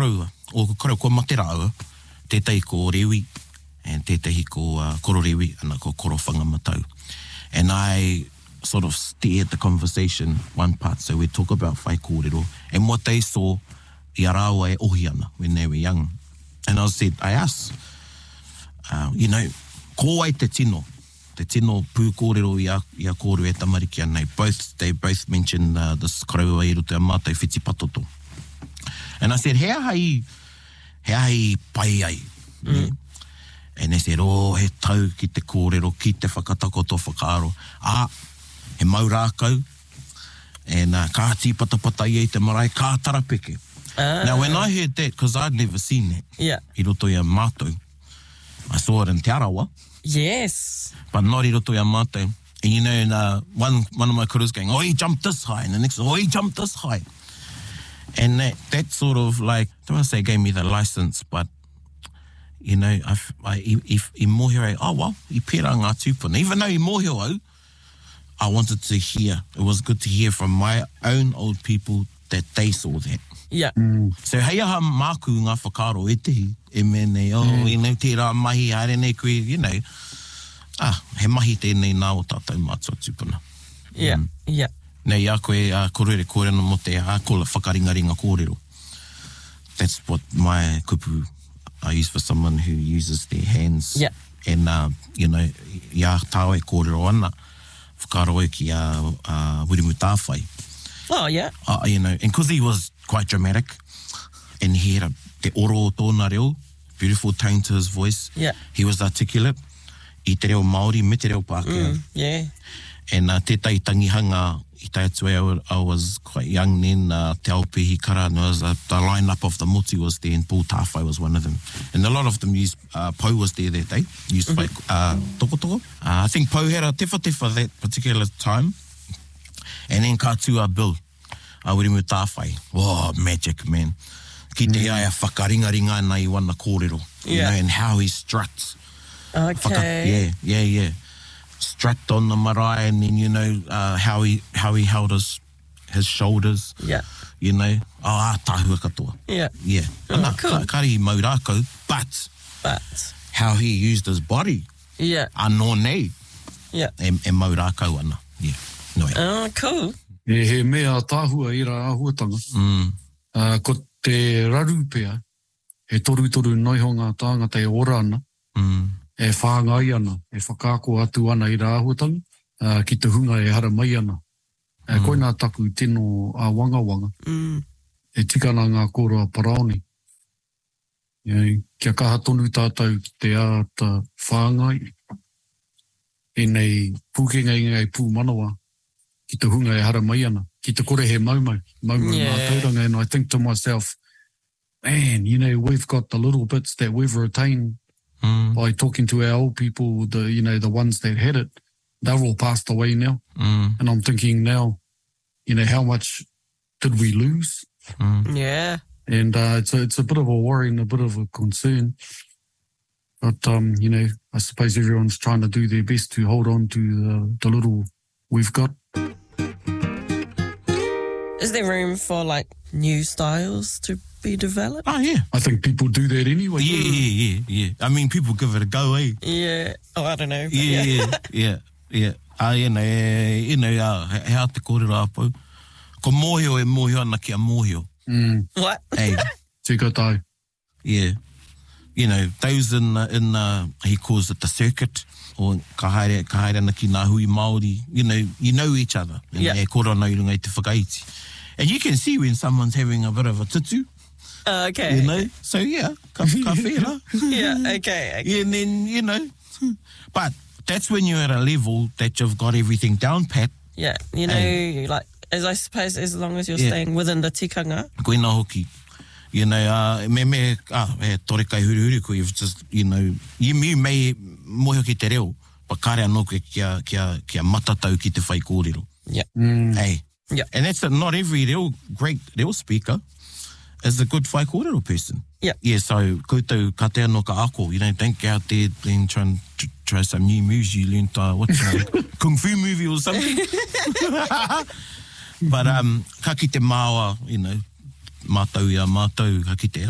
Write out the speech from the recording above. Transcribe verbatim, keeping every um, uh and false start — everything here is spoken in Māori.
karaua, o ko karaua, ko matera aua, tētai ko rewi, and tētahi ko uh, koro rewi, ana ko koro whangamatau. And I sort of steered the conversation one part, so we talk about whai kōrero, and what they saw i a rāua e ohi ana when they were young. And I said, I asked, uh, you know, ko ai te tino, te tino pū kōrero i a, i a kōrero e tamariki anei. Both, they both mentioned uh, this karaua i roto a mātai whiti patoto. And I said, hea hai, hea hai pai ai. Mm. Yeah? And they said, oh, he tau ki te kōrero, ki te whakatakoto whakaaro. Ah, he mau rākau, and uh, kā tīpatapata i te marae, kā tarapeke. Uh, now, when I heard that, because I'd never seen that, yeah. i roto i a mātou, I saw it in Te Arawa. Yes. But not i roto i a mātou. And you know, and, uh, one, one of my crews going, oh, he jumped this high, and the next, oh, he jumped this high. And that, that sort of like, I don't want to say gave me the license, but you know, I, I, if i mōhio au, oh well, i pērā ngā tūpuna. Even though i mōhio au, I wanted to hear. It was good to hear from my own old people that they saw that. Yeah. Mm. So hei aha māku ngā whakaro e tehi, e mene, oh, mm. e nau tērā mahi, haere nei koe, you know. Ah, he mahi tēnei nā o tātou mātua tūpuna. Yeah, mm. yeah. Nei, a koe, a korere kōrena mo te a kola whakaringaringa kōrero. That's what my kupu I use for someone who uses their hands. Yeah. And, uh, you know, ia tāo e kōrero ana, whakaro e ki a uh, Wirimu Tāwhai. Oh, yeah. Uh, you know, and because he was quite dramatic, and he had a, te oro o tōna reo, beautiful tone to his voice. Yeah. He was articulate. I te reo Māori, me te reo Pākehā. Mm, yeah. And uh, tētai tangihanga, i tai atu e, I was quite young then, uh, Te Aopehi Kara, and was, uh, the line-up of the Moti was there, and Paul Tāwhai was one of them. And a lot of them used, uh, Pou was there that day, used mm-hmm. like, uh, toko toko. Uh, I think Pou had a tefa tefa that particular time. And then Kātua Bill, uh, Wirimu Tāwhai. Oh, magic, man. Ki te mm. aia whakaringaringa nei wana kōrero. You yeah. know, and how he struts. Okay. Whaka, yeah, yeah, yeah. Strut on the marae, and then, you know, uh, how he how he held his his shoulders. Yeah. You know, oh, ah, tāhua katoa. Yeah. Yeah. Oh, Ana, cool. ka, kari mau rākau, but, but how he used his body. Yeah. Anō nei. Yeah. E, e mau rākau ana. Yeah. No, yeah. Oh, cool. E he mea tāhua i rā ahuatanga. Mm. Uh, ko te raru pea, he toru toru noihonga tāngata e ora ana. Mm. E whāngai ana, e whakāko atu ana i rā ahuatanga, uh, ki te hunga e hara mai ana. E mm. koina taku tino a wanga wanga. Mm. E tikana ngā kōroa paraoni. E, kia kaha tonu tātou ki te āta whāngai. E nei pūkenga i ngai pū manawa. Ki te hunga e hara mai ana. Ki te kore he maumau. Maumau yeah. ngā tauranga. And I think to myself, man, you know, we've got the little bits that we've retained Mm. by talking to our old people, the you know the ones that had it, they're all passed away now. Mm. And I'm thinking now, you know, how much did we lose? Mm. Yeah. And uh, it's a, it's a bit of a worry and a bit of a concern. But um, you know, I suppose everyone's trying to do their best to hold on to the, the little we've got. Is there room for like new styles to be developed? Oh, yeah. I think people do that anyway. Yeah, yeah, yeah, yeah. I mean, people give it a go, eh? Yeah. Oh, I don't know. Yeah, yeah, yeah, yeah. Ah, you know, you know, uh, he a te kōrero apau. Ko mōhio e mōhio ana ki a mōhio. Mm. What? Hey. Tika tai. Yeah. You know, those in, uh, in uh, he calls it the circuit, or ka haere, ka haere ana ki ngā hui Māori, you know, you know each other. Yeah. E kōrero ana i runga i te whakaiti. And you can see when someone's having a bit of a tutu. Uh, okay. You know? So, yeah, ka, ka whera. Yeah, okay, okay. Yeah, and then, you know, but that's when you're at a level that you've got everything down pat. Yeah, you know, and, like, as I suppose, as long as you're yeah. staying within the tikanga. Koina hoki. You know, uh, me, me, ah, e tore kai huri huri ko, you've just, you know, you, you may moho ki te reo, pa kare anō koe kia, kia, kia matatau ki te whai kōrero. Yeah. Mm. Hey. Yeah. And that's a, not every reo, great reo speaker is a good whai kōrero person. Yeah. Yeah, so koutou ka te anō ka ako, you know, don't go out there and try and t- try some new moves you learned, uh, what's a kung fu movie or something. But um, ka ki te māua, you know, mātau ia mātau, ka ki te